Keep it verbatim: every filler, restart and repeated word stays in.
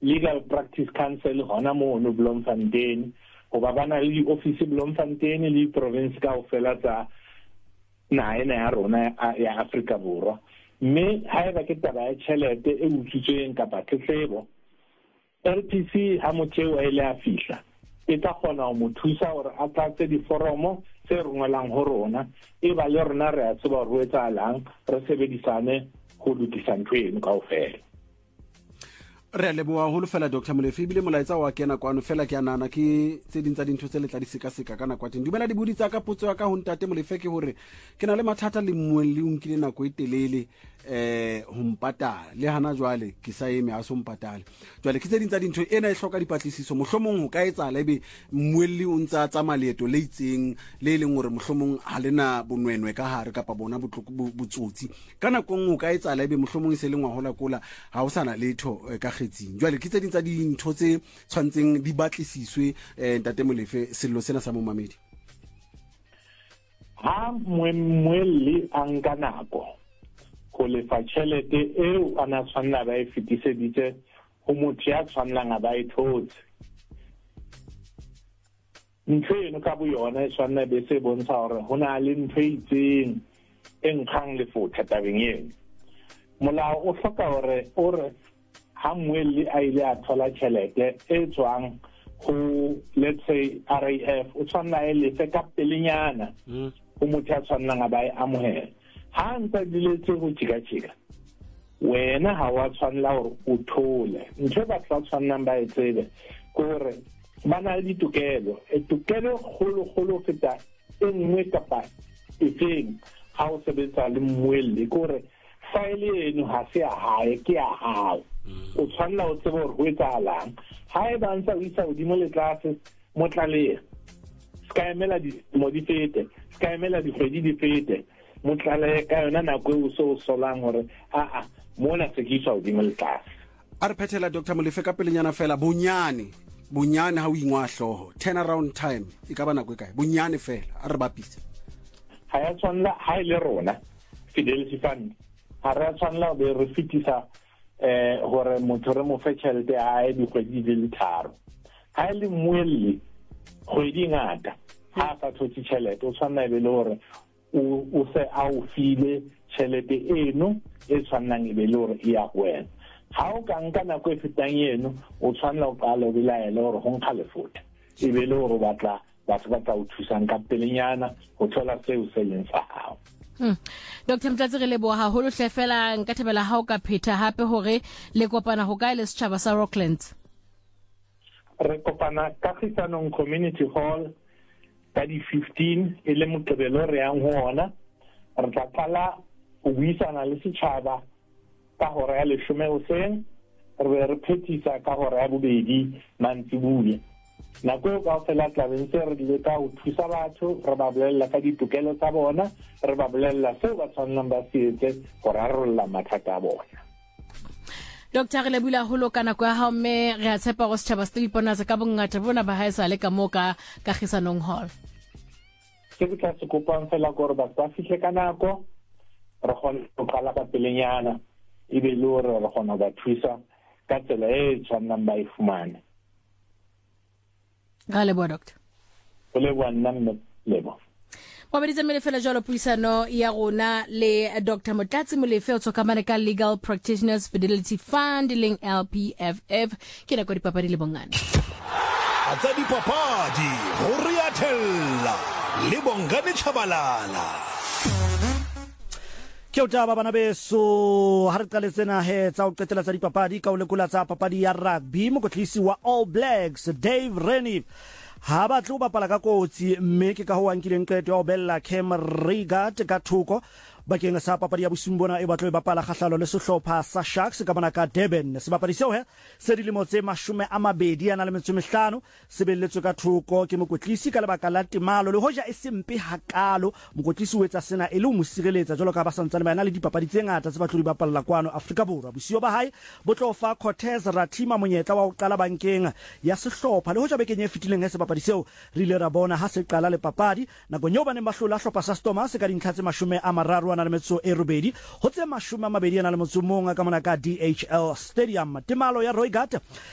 Legal Practice Council hona mo no Bloemfontein go ba bana le di-office Bloemfontein le province ka ofela tsa naena ya rona ya Afrika Borwa. Mme ha eba ke taba ya tšhelete e utswitsweng kapa tletlebo, L P C ha motheo a ile a fihla e tla kgona go mo thusa gore a tlatse diforomo tse rongwelang ho rona, e ba le rona re a tseba gore ho etsahalang, re sebedisane go lokisa ntho eno kaofela. Re a leboha holo fela Doctor Molefe, ebile molaetsa wa kena kwano fela ke a nana ke tse ding tsa dintho tse le tla di seka-seka ka nako teng. Dumela di boditsa ka potso ya ka ho ntate Molefe ke hore ke na le mathata le mmueng le unkile nako e telele eh ho mpatala le hana jwale ke sa eme a so mpatale. Jwale ke tse ding tsa dintho ena e hloka dipatlisiso, mohlomong ho ka etsa lebe mmuelli o ntsa tsa maleeto le itseng le leng hore mohlomong ha lena bonwenwe ka hare kapa bona botsotsi ka nako nngwe ka etsa lebe mohlomong se le ngwahola kola ha o sana letho ka kgetsing. Jwale ke tse ding tsa dintho tse tshwantseng di batlisiswe ntate Molefe sello sena sa momamedi. Ha mmuelli a nka nako go lefa tšhelete eo a na tshwanela ba e fetiseditse go motho ya tshwanelang ba e thotse, ntho eno ka bo yona e tshwanela be se bontsha gore go na le ntho e itseng e nkgang lefotha tabeng eno. Molao o hloka gore o re ha mmuelli a ile a thola tšhelete e tswang go, let's say, R A F, o tshwanela e lefe ka pelenyana go motho ya tshwanelang ba e amohela. Ha ntse diletse go tšika-tšika, wena ha wa tshwanela gore o thole. Ntho ba tla tshwanelang ba e tsebe ke gore ba na le ditokelo, e tokelo kgolo-kgolo feta e nngwe kapa efeng ha o sebetsa le mmuelli ke gore faele eno ha se ya hae, ke ya hao. O tshwanela o tsebe gore ho etsahalang. Ha e ba ntse o isa godimo le tlase mo tlaleng, ska emela mo di fete, ska emela dikgwedi di fete, mo tlale ka yona nako e o se o solang gore a a mona se ke isa godimo le tlase. A re phethela Doctor Molefe ka pelenyana fela bonyane bonyane ha o ingwa hloho turn around time e ka ba nako e kae bonyane fela a re bapisa. Ha ya tshwanela ha ile rona Fidelity Fund ha re tshwanela be re fitisa eh gore motho re mo fe tšhelete a e dikgwedi di le tharo. Ha ile mmuelli kgwedi ngata ha sa thotse tšhelete o tshwanela be le gore o se a o file tšhelete eno e tshwanang e be le gore e ya wena. Ha o ka nka nako e fetang eno o tshwanela o qala o belaele gore go nkga lefotha e be le gore batla batho ba tla o thusang ka pelenyana go thola seo se leng sa hao. Hmm. Doctor Mtlatsi re leboha haholo hle fela nka thebela ha o ka phetha hape hore le kopana go kae le setšhaba sa Rocklands? Re kopana ka Khisanong Community Hall ka di fifteen e le Moqebelo re yang ho ona. Re tla qala go buisana le setšhaba ka hora ya leshome hoseng, re be re phethisa ka hora ya bobedi mantsibuya. Nako eo kaofela tlabe ntse re ile ka ho thusa batho, re ba bolella ka ditokelo tsa bona, re ba bolella seo ba tshwanelang ba se etse go rarolla mathata a bona. Doctor re lebula holo ka nako ya hao mme re a tshepa go setšhaba se dipona ka bongata bona ba haesale ka mo ka ka Khisanong Hall. Se ke tla se kopang fela gore ba ba fihle ka nako re kgona go qala ka pelenyana e be le gore re kgona ba thusa ka tsela e tshwanang ba e fumane. Ga leboha doctor. Go leboha nna mme lebo. Wa beditse mele fela jalo puisano ya rona le Doctor Motlatsi Molefe o tsokamane ka Legal Practitioners Fidelity Fund leng L P F F ke na go dipapadi le bongane. Atsa dipapadi ho riathella le bongane Chabalala. Ke o taba bana beso ha re qaletsena he tsa o qetela tsa dipapadi ka o lekola tsa papadi ya rugby mokotlisi wa All Blacks Dave Rennie ha ba tlo bapala ka kotsi mme ke ka ho ankileng qeto ya o bella Cam Rigat ka thoko bakeng sa papadi ya bosimbona e batlo e bapala kgahlalo le sehlopha sa Sharks ka bona ka Durban. Sebapadi seo he se dilemo tse mashome a mabedi ana le metso mehlano se belletswe ka thoko ke mokotlisi ka lebaka la temalo le hoja e sempe hakalo mokotlisi o etsa sena e le o mo sireletsa jalo ka ba santsa le bana le dipapadi tse ngata tse batlo di bapalla kwano Afrika Borwa. Bosio ba hae bo tlo fa Cortez Ratima monyetla wa o qala bankeng ya sehlopha le hoja bekeng e fitileng he sebapadi seo re ile ra bona ha se qala le papadi nakong eo ba neng ba hlola hlopha sa Stormers ka dintlha tse mashome a mararo ana le metso e robedi ho tse mashome a mabedi ana le motso mong ka mona ka D H L Stadium. Temalo ya Roy Gata